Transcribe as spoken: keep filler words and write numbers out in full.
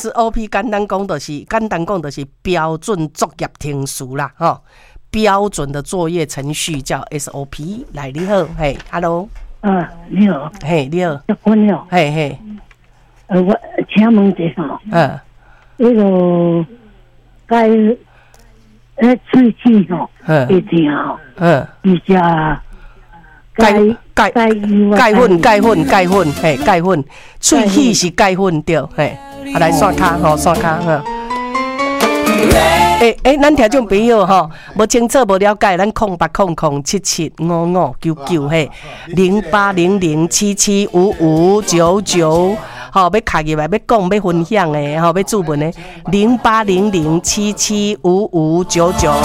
S O P 简单讲就是简单讲就是标准作业程序啦，吼、哦，标准的作业程序叫 S O P。来，你好，嘿 ，Hello， 啊，你好， 嘿，你好， 我你好， 嘿嘿， 呃，我请问一下， 嗯， 那个该呃喙齿吼， 嗯会疼吼， 嗯， 比较钙钙钙钙粉钙粉钙粉，嘿，钙粉，喙齿是钙粉对，嘿，啊来刷卡吼，刷卡吼。诶诶，咱听众朋友吼，无清楚无了解，咱空八空空七七五五九九嘿，零八零零七七五五九九，吼，要卡入来要讲要分享的，吼，要注文的，零八零零七七五五九九。